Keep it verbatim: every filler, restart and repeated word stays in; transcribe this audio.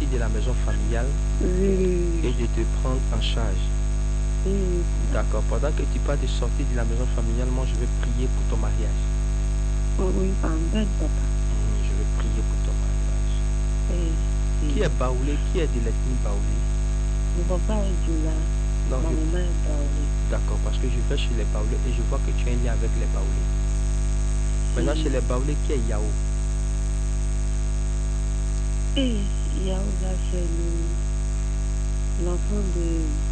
sortir de la maison familiale Oui. et de te prendre en charge. Oui. D'accord. Pendant que tu pars de sortir de la maison familiale, moi je vais prier pour ton mariage. Oh oui, pardon, papa. Mmh, je vais prier pour ton mariage. Oui. Oui. Qui est Baoulé? Qui est de l'ethnie Baoulé? Mon papa est du là. Non, Ma je- maman est Baoulé. D'accord, parce que je vais chez les Baoulés et je vois que tu es né avec les Baoulés. Maintenant, Oui. chez les Baoulés, qui est Yao? Et Yao là, c'est le- l'enfant de